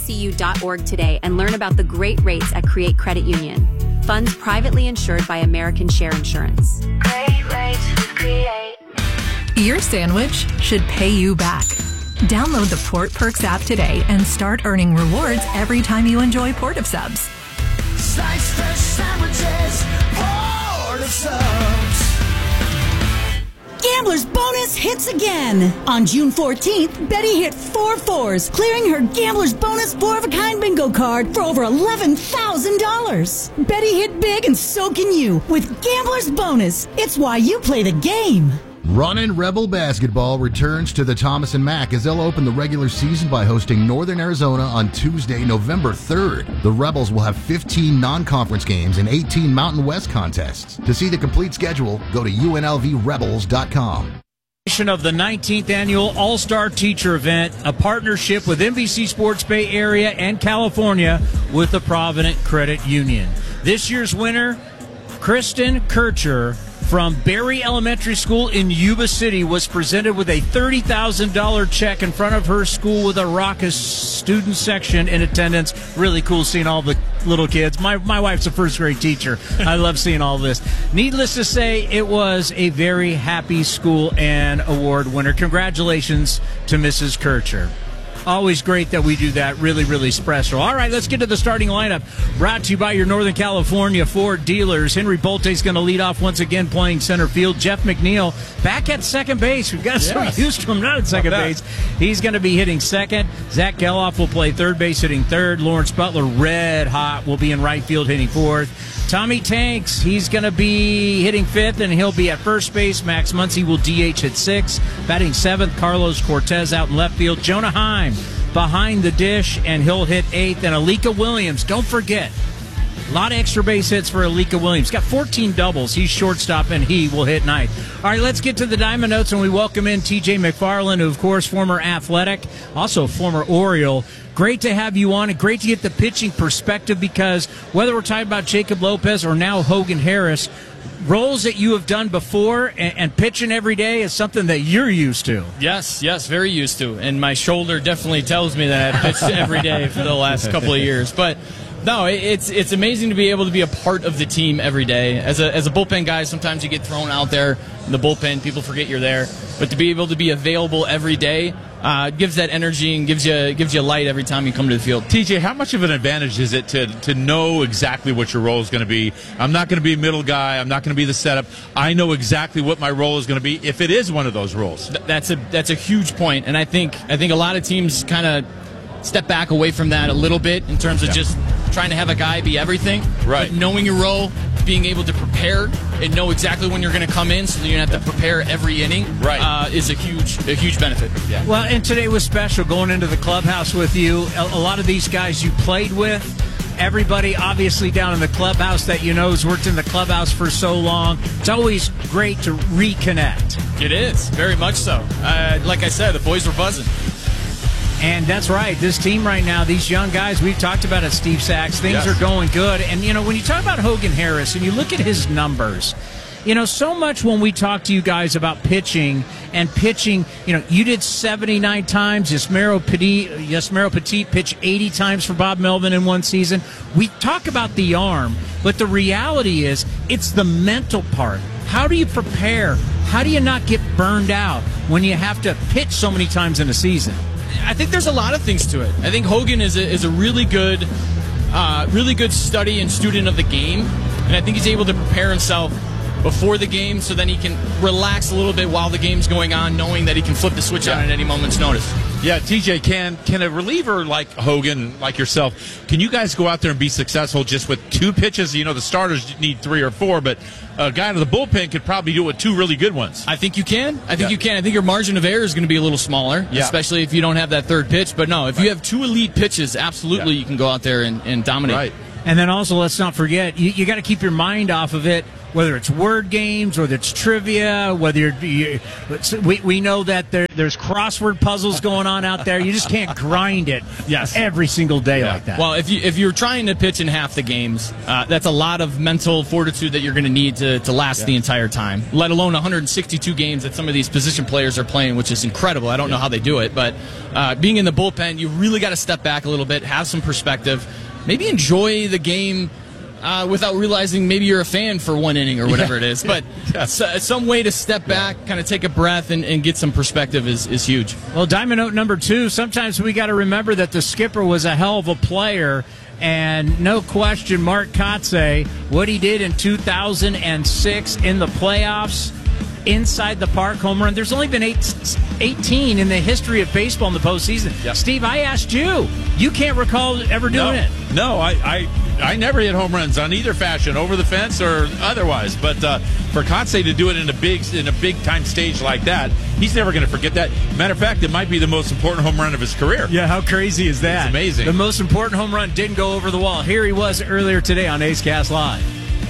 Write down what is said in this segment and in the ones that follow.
creditcu.org today and learn about the great rates at Create Credit Union. Funds privately insured by American Share Insurance. Great rates, Create. Your sandwich should pay you back. Download the Port Perks app today and start earning rewards every time you enjoy Port of Subs. Slice fresh sandwiches, Port of Subs. Gambler's Bonus hits again. On June 14th, Betty hit 4 4s, clearing her Gambler's Bonus 4-of-a-kind bingo card for over $11,000. Betty hit big and so can you with Gambler's Bonus. It's why you play the game. Runnin' Rebel Basketball returns to the Thomas & Mack as they'll open the regular season by hosting Northern Arizona on Tuesday, November 3rd. The Rebels will have 15 non-conference games and 18 Mountain West contests. To see the complete schedule, go to unlvrebels.com. Of the 19th Annual All-Star Teacher Event, a partnership with NBC Sports Bay Area and California with the Provident Credit Union. This year's winner, Kristen Kircher, from Berry Elementary School in Yuba City, was presented with a $30,000 check in front of her school with a raucous student section in attendance. Really cool seeing all the little kids. My wife's a first grade teacher. I love seeing all this. Needless to say, it was a very happy school and award winner. Congratulations to Mrs. Kircher. Always great that we do that. Really, really special. All right, let's get to the starting lineup. Brought to you by your Northern California Ford dealers. Henry Bolte's going to lead off once again playing center field. Jeff McNeil back at second base. We've got so used to him not at second base. He's going to be hitting second. Zach Geloff will play third base hitting third. Lawrence Butler, red hot, will be in right field hitting fourth. Tommy Tanks, he's going to be hitting fifth, and he'll be at first base. Max Muncy will DH at sixth. Batting seventh, Carlos Cortez out in left field. Jonah Heim behind the dish, and he'll hit eighth. And Alika Williams, don't forget, a lot of extra base hits for Alika Williams. Got 14 doubles. He's shortstop, and he will hit ninth. All right, let's get to the Diamond Notes, and we welcome in TJ McFarland, who, of course, former Athletic, also former Oriole. Great to have you on, and great to get the pitching perspective, because whether we're talking about Jacob Lopez or now Hogan Harris, roles that you have done before and pitching every day is something that you're used to. Yes, very used to. And my shoulder definitely tells me that I've pitched every day for the last couple of years. But no, it's amazing to be able to be a part of the team every day. As a bullpen guy, sometimes you get thrown out there in the bullpen, people forget you're there. But to be able to be available every day gives that energy and gives you light every time you come to the field. TJ, how much of an advantage is it to know exactly what your role is going to be? I'm not going to be a middle guy. I'm not going to be the setup. I know exactly what my role is going to be if it is one of those roles. That's a huge point, and I think a lot of teams kind of step back away from that a little bit in terms of just trying to have a guy be everything. Right. But knowing your role, being able to prepare and know exactly when you're going to come in, so that you don't have to prepare every inning, is a huge benefit. Yeah. Well, and today was special going into the clubhouse with you. A lot of these guys you played with, everybody obviously down in the clubhouse that you know has worked in the clubhouse for so long. It's always great to reconnect. It is, very much so. Like I said, the boys were buzzing. And that's right. This team right now, these young guys, we've talked about it, Steve Sachs. Things are going good. And, you know, when you talk about Hogan Harris and you look at his numbers, you know, so much when we talk to you guys about pitching, you know, you did 79 times. Yasmero Petit pitched 80 times for Bob Melvin in one season. We talk about the arm, but the reality is it's the mental part. How do you prepare? How do you not get burned out when you have to pitch so many times in a season? I think there's a lot of things to it. I think Hogan is a really good study and student of the game, and I think he's able to prepare himself before the game so then he can relax a little bit while the game's going on, knowing that he can flip the switch on at any moment's notice. Yeah, TJ, can a reliever like Hogan, like yourself, can you guys go out there and be successful just with two pitches? You know, the starters need 3 or 4, but a guy to the bullpen could probably do it with 2 really good ones. I think you can. I think your margin of error is going to be a little smaller, especially if you don't have that third pitch. But no, if you have 2 elite pitches, absolutely you can go out there and dominate. Right. And then also, let's not forget, you got to keep your mind off of it whether it's word games, whether it's trivia, whether we know that there's crossword puzzles going on out there. You just can't grind it every single day like that. Well, if you're trying to pitch in half the games, that's a lot of mental fortitude that you're going to need to last the entire time, let alone 162 games that some of these position players are playing, which is incredible. I don't know how they do it, but being in the bullpen, you really got to step back a little bit, have some perspective, maybe enjoy the game without realizing maybe you're a fan for one inning or whatever it is. But some way to step back, kind of take a breath, and get some perspective is huge. Well, Diamond Note number 2, sometimes we got to remember that the skipper was a hell of a player. And no question, Mark Kotsay, what he did in 2006 in the playoffs, inside the park home run. There's only been 18 in the history of baseball in the postseason. Steve, I asked you. You can't recall ever doing it. No, I never hit home runs on either fashion, over the fence or otherwise. But for Kotsay to do it in a big time stage like that, he's never going to forget that. Matter of fact, it might be the most important home run of his career. Yeah, how crazy is that? It's amazing. The most important home run didn't go over the wall. Here he was earlier today on A's Cast Live.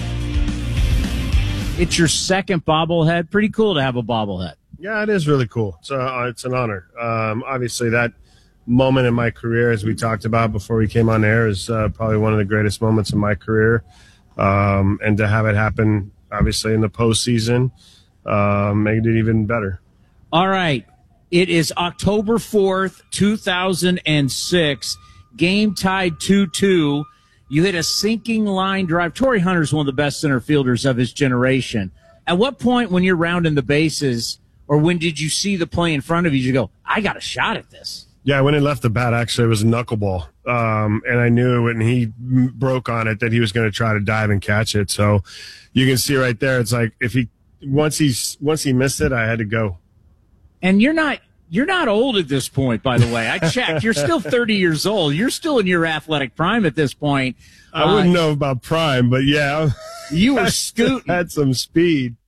It's your second bobblehead. Pretty cool to have a bobblehead. Yeah, it is really cool. So it's an honor. Obviously, that moment in my career, as we talked about before we came on air, is probably one of the greatest moments in my career. And to have it happen, obviously, in the postseason, made it even better. All right. It is October 4th, 2006. Game tied 2-2. You hit a sinking line drive. Torrey Hunter's one of the best center fielders of his generation. At what point when you're rounding the bases, or when did you see the play in front of you, you go, I got a shot at this? Yeah, when it left the bat, actually, it was a knuckleball. And I knew when he broke on it that he was going to try to dive and catch it. So you can see right there, it's like once he missed it, I had to go. And you're not old at this point, by the way. I checked. You're still 30 years old. You're still in your athletic prime at this point. I wouldn't know about prime, but yeah. You were scooting. Had some speed.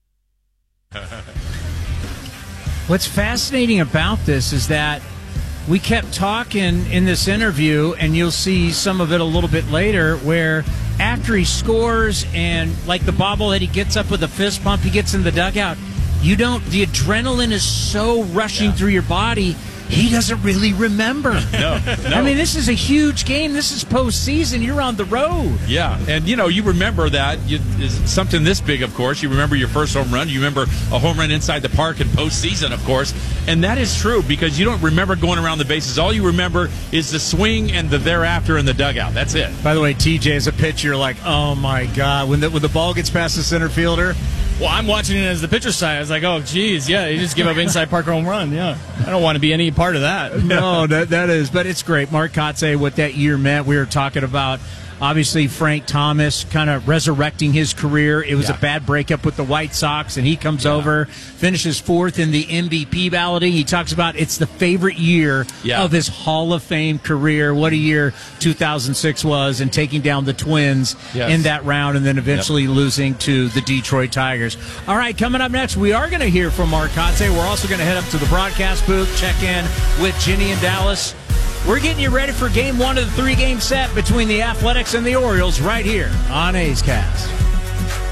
What's fascinating about this is that we kept talking in this interview, and you'll see some of it a little bit later, where after he scores and like the bobblehead, he gets up with a fist pump, he gets in the dugout. The adrenaline is so rushing through your body, he doesn't really remember. No. I mean, this is a huge game. This is postseason. You're on the road. Yeah, and you remember that. Something this big, of course. You remember your first home run. You remember a home run inside the park in postseason, of course. And that is true because you don't remember going around the bases. All you remember is the swing and the thereafter in the dugout. That's it. By the way, TJ, as a pitcher, you're like, oh, my God. When the ball gets past the center fielder. Well, I'm watching it as the pitcher side. I was like, oh, geez, yeah, you just give up inside park home run. Yeah, I don't want to be any part of that. No, that is, but it's great. Mark Kotsay, what that year meant. We were talking about, obviously, Frank Thomas kind of resurrecting his career. It was a bad breakup with the White Sox, and he comes over, finishes fourth in the MVP balloting. He talks about it's the favorite year of his Hall of Fame career. What a year 2006 was, and taking down the Twins in that round, and then eventually losing to the Detroit Tigers. All right, coming up next, we are going to hear from Mark Kotsay. We're also going to head up to the broadcast booth, check in with Ginny and Dallas. We're getting you ready for game one of the 3-game set between the Athletics and the Orioles right here on A's Cast.